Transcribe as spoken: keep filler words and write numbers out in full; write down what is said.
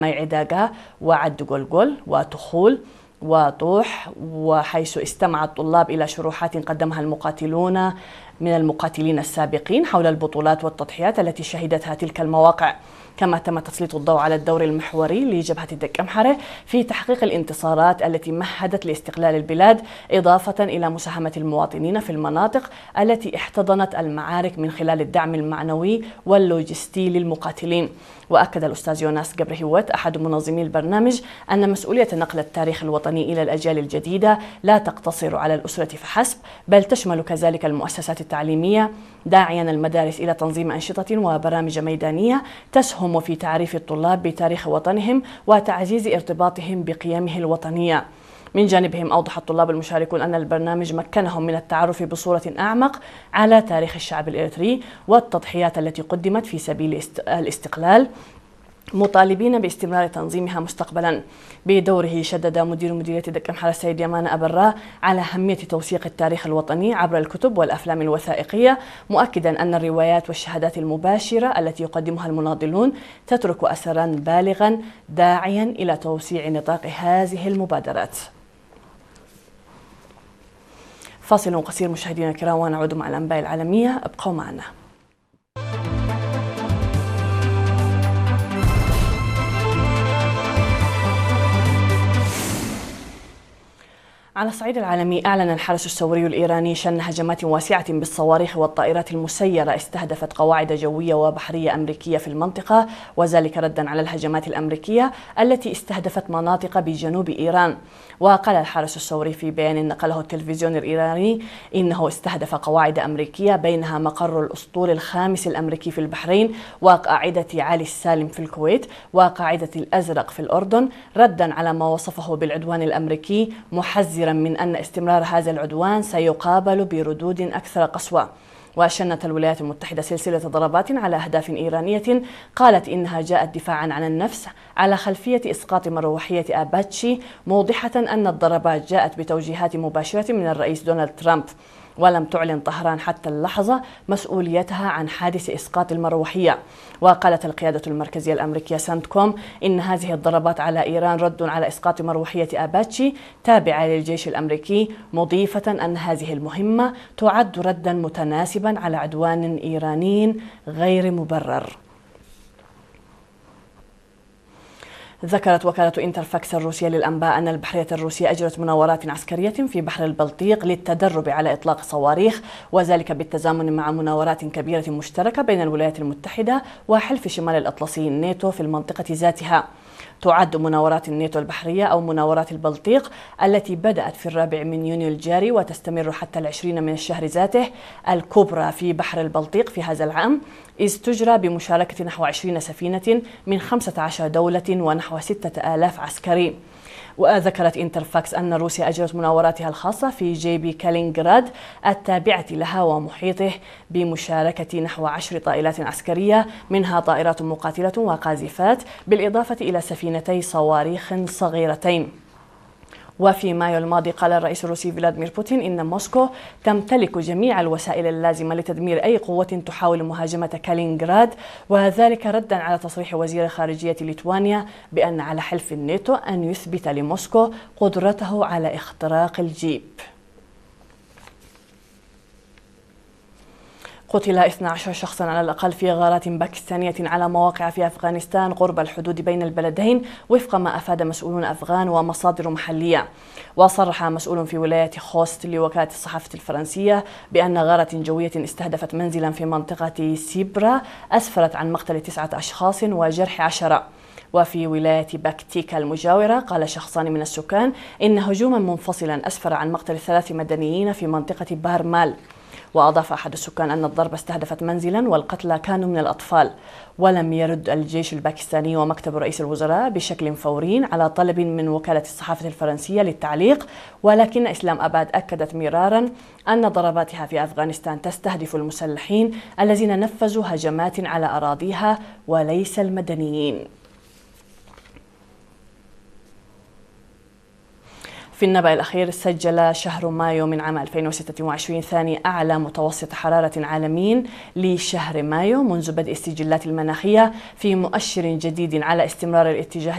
عداقة وعد قلقل وتخول وطوح، وحيث استمع الطلاب إلى شروحات قدمها المقاتلون من المقاتلين السابقين حول البطولات والتضحيات التي شهدتها تلك المواقع. كما تم تسليط الضوء على الدور المحوري لجبهة الدك أمحرة في تحقيق الانتصارات التي مهدت لاستقلال البلاد، إضافة إلى مساهمة المواطنين في المناطق التي احتضنت المعارك من خلال الدعم المعنوي واللوجستي للمقاتلين. وأكد الأستاذ يوناس قبرهوت أحد منظمي البرنامج أن مسؤولية نقل التاريخ الوطني إلى الأجيال الجديدة لا تقتصر على الأسرة فحسب، بل تشمل كذلك المؤسسات التعليمية، داعيا المدارس إلى تنظيم أنشطة وبرامج ميدانية تسهم في تعريف الطلاب بتاريخ وطنهم وتعزيز ارتباطهم بقيمه الوطنية. من جانبهم أوضح الطلاب المشاركون أن البرنامج مكنهم من التعرف بصورة أعمق على تاريخ الشعب الإريتري والتضحيات التي قدمت في سبيل الاستقلال، مطالبين باستمرار تنظيمها مستقبلا. بدوره شدد مدير مديرية دك أمحرة السيد يمان أبرا على أهمية توثيق التاريخ الوطني عبر الكتب والأفلام الوثائقية، مؤكدا أن الروايات والشهادات المباشرة التي يقدمها المناضلون تترك أثرا بالغا، داعيا إلى توسيع نطاق هذه المبادرات. فاصل قصير مشاهدينا الكرام ونعود مع الأنباء العالمية، ابقوا معنا. على الصعيد العالمي، أعلن الحرس الثوري الإيراني شن هجمات واسعة بالصواريخ والطائرات المسيرة استهدفت قواعد جوية وبحرية أمريكية في المنطقة، وذلك ردا على الهجمات الأمريكية التي استهدفت مناطق بجنوب إيران. وقال الحرس الثوري في بيان نقله التلفزيون الإيراني إنه استهدف قواعد أمريكية بينها مقر الأسطول الخامس الأمريكي في البحرين، وقاعدة علي السالم في الكويت، وقاعدة الأزرق في الأردن، ردا على ما وصفه بالعدوان الأمريكي، محذرا من أن استمرار هذا العدوان سيقابل بردود أكثر قسوة. وشنت الولايات المتحدة سلسلة ضربات على أهداف إيرانية قالت إنها جاءت دفاعا عن النفس على خلفية إسقاط مروحية أباتشي، موضحة أن الضربات جاءت بتوجيهات مباشرة من الرئيس دونالد ترامب. ولم تعلن طهران حتى اللحظة مسؤوليتها عن حادث إسقاط المروحية. وقالت القيادة المركزية الأمريكية سنتكوم إن هذه الضربات على إيران رد على إسقاط مروحية أباتشي تابعة للجيش الأمريكي، مضيفة أن هذه المهمة تعد ردا متناسبا على عدوان إيراني غير مبرر. ذكرت وكالة انترفاكس الروسية للأنباء أن البحرية الروسية أجرت مناورات عسكرية في بحر البلطيق للتدرب على إطلاق صواريخ، وذلك بالتزامن مع مناورات كبيرة مشتركة بين الولايات المتحدة وحلف شمال الأطلسي الناتو في المنطقة ذاتها. تعد مناورات الناتو البحرية أو مناورات البلطيق التي بدأت في الرابع من يونيو الجاري وتستمر حتى العشرين من الشهر ذاته الكبرى في بحر البلطيق في هذا العام، إذ تجرى بمشاركة نحو عشرين سفينة من خمسة عشر دولة ونحو ستة آلاف عسكري. وذكرت انترفاكس أن روسيا أجرت مناوراتها الخاصة في جيبي كالينغراد التابعة لها ومحيطه بمشاركة نحو عشر طائرات عسكرية، منها طائرات مقاتلة وقاذفات، بالإضافة إلى سفينتي صواريخ صغيرتين. وفي مايو الماضي قال الرئيس الروسي فلاديمير بوتين إن موسكو تمتلك جميع الوسائل اللازمة لتدمير أي قوة تحاول مهاجمة كالينغراد، وذلك ردا على تصريح وزير خارجية ليتوانيا بأن على حلف الناتو أن يثبت لموسكو قدرته على اختراق الجيب. قتل اثني عشر شخصا على الأقل في غارات باكستانية على مواقع في أفغانستان قرب الحدود بين البلدين، وفق ما أفاد مسؤولون أفغان ومصادر محلية. وصرح مسؤول في ولاية خوست لوكالة الصحافة الفرنسية بأن غارة جوية استهدفت منزلا في منطقة سيبرا أسفرت عن مقتل تسعة أشخاص وجرح عشرة. وفي ولاية باكتيكا المجاورة قال شخصان من السكان إن هجوما منفصلا أسفر عن مقتل ثلاث مدنيين في منطقة بارمال. وأضاف أحد السكان أن الضربة استهدفت منزلا والقتلى كانوا من الأطفال. ولم يرد الجيش الباكستاني ومكتب رئيس الوزراء بشكل فوري على طلب من وكالة الصحافة الفرنسية للتعليق، ولكن إسلام أباد أكدت مرارا أن ضرباتها في أفغانستان تستهدف المسلحين الذين نفذوا هجمات على أراضيها وليس المدنيين. في النبأ الأخير، سجل شهر مايو من عام ألفين وستة وعشرين ثاني أعلى متوسط حرارة عالمي لشهر مايو منذ بدء السجلات المناخية، في مؤشر جديد على استمرار الاتجاه